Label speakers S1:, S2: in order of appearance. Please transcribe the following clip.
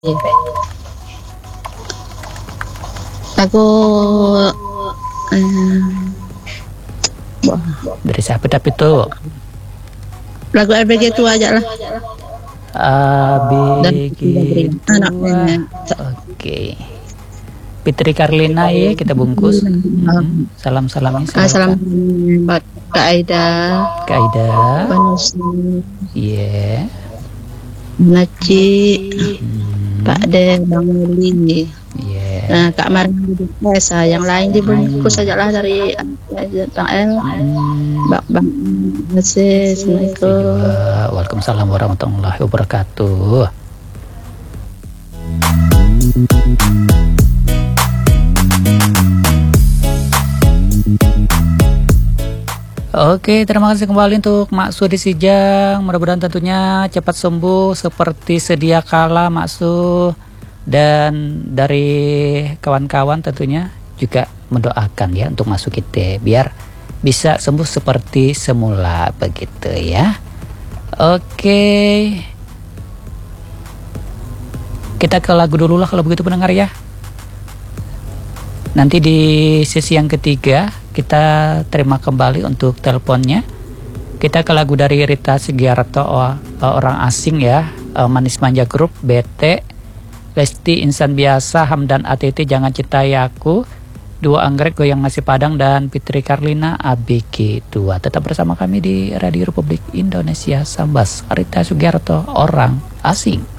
S1: Lagu
S2: Dari siapa tapi tuh?
S1: lagu RBG tua aja lah.
S2: ABG tua. Oke. Fitri Karlina ya kita bungkus. Salam-salamnya
S1: Salam buat Kak Aida,
S2: Kak Aida.
S1: Panusi,
S2: Iya.
S1: Naci, Pak De, Bang Uli,
S2: Iya.
S1: Kak Marni, yang lain dibungkus saja lah dari Bang El, Bang Nasi, Assalamualaikum.
S2: Waalaikumsalam warahmatullahi wabarakatuh. Oke, terima kasih kembali untuk Mak Su di Sijang. Mudah-mudahan tentunya cepat sembuh seperti sedia kala Mak Su. Dan dari kawan-kawan tentunya juga mendoakan ya untuk masuk kita biar bisa sembuh seperti semula begitu ya. Oke. Kita ke lagu dulu lah kalau begitu pendengar ya. Nanti di sesi yang ketiga kita terima kembali untuk teleponnya. Kita ke lagu dari Rita Sugiarto, orang asing ya, Manis Manja Group, BT, Lesti Insan Biasa, Hamdan ATT Jangan Cintai Aku, Dua Anggrek Goyang Nasi Padang, dan Fitri Karlina ABG Tua. Tetap bersama kami di Radio Republik Indonesia Sambas. Rita Sugiarto, orang asing.